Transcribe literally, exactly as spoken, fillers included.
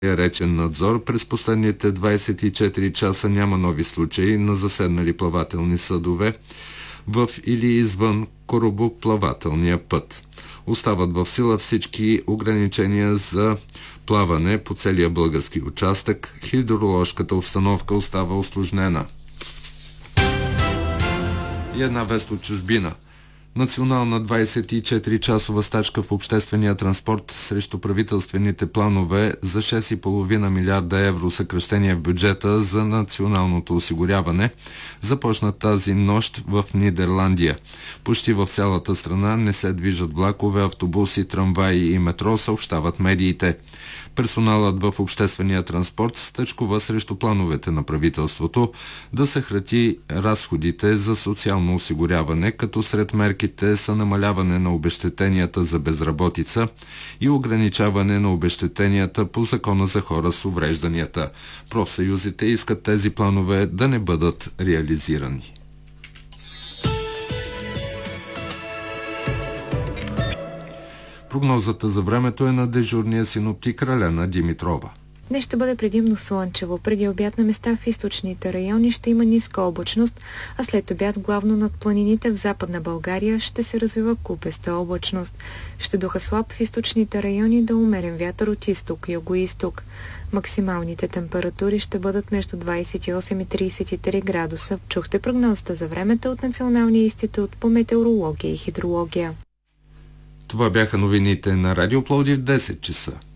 речен надзор през последните двадесет и четири часа няма нови случаи на заседнали плавателни съдове в или извън корабоплавателния път. Остават в сила всички ограничения за плаване по целия български участък. Хидроложката обстановка остава усложнена. И една вест от чужбина. Национална двадесет и четири часова стачка в обществения транспорт срещу правителствените планове за шест цяло и пет милиарда евро съкращение в бюджета за националното осигуряване започна тази нощ в Нидерландия. Почти в цялата страна не се движат влакове, автобуси, трамваи и метро, съобщават медиите. Персоналът в обществения транспорт стъчкува срещу плановете на правителството да съкрати разходите за социално осигуряване, като сред мерките са намаляване на обезщетенията за безработица и ограничаване на обезщетенията по Закона за хора с уврежданията. Профсъюзите искат тези планове да не бъдат реализирани. Прогнозата за времето е на дежурния синоптик Ралена Димитрова. Днес ще бъде предимно слънчево. Преди обяд на места в източните райони ще има ниска облачност, а след обяд главно над планините в Западна България ще се развива купеста облачност. Ще духа слаб в източните райони да умерен вятър от изток и югоизток. Максималните температури ще бъдат между двадесет и осем и тридесет и три градуса. Чухте прогнозата за времето от Националния институт по метеорология и хидрология. Това бяха новините на Радио Пловдив в десет часа.